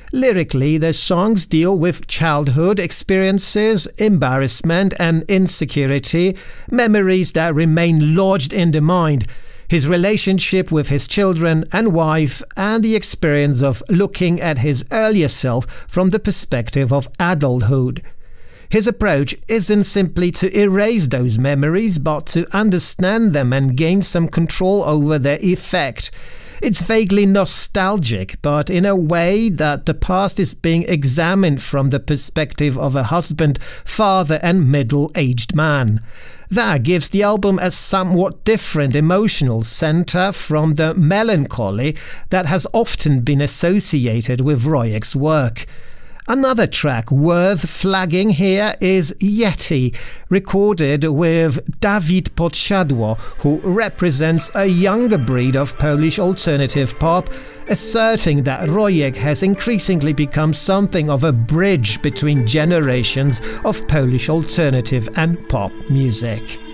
Lyrically, the songs deal with childhood experiences, embarrassment and insecurity, memories that remain lodged in the mind, his relationship with his children and wife, and the experience of looking at his earlier self from the perspective of adulthood. His approach isn't simply to erase those memories, but to understand them and gain some control over their effect. It's vaguely nostalgic, but in a way that the past is being examined from the perspective of a husband, father and middle-aged man. That gives the album a somewhat different emotional center from the melancholy that has often been associated with Royek's work. Another track worth flagging here is Yeti, recorded with Dawid Podsiadło, who represents a younger breed of Polish alternative pop, asserting that Royek has increasingly become something of a bridge between generations of Polish alternative and pop music.